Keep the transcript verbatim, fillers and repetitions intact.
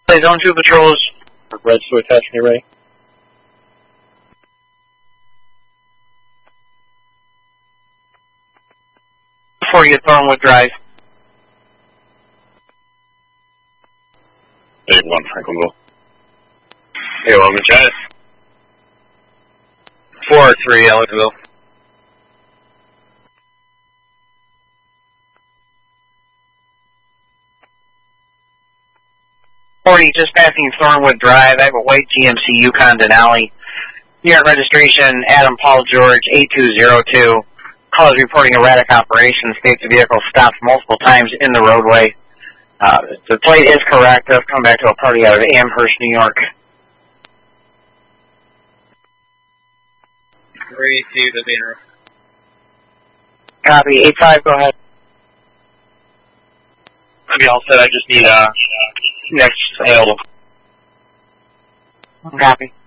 Zone two patrols. Reds to attach me ready. Before you get Thornwood Drive. eight one, Franklinville. eight one, Machias. four three, Ellicottville. forty, just passing Thornwood Drive. I have a white G M C Yukon Denali. Unit registration, Adam Paul George, eight two zero two. Call is reporting erratic operation. States the vehicle stopped multiple times in the roadway. Uh, the plate is correct. I've come back to a party out of Amherst, New York. Received the Venero. Copy, eight five, go ahead. I'll be all set. I just need, uh, next hail. Copy.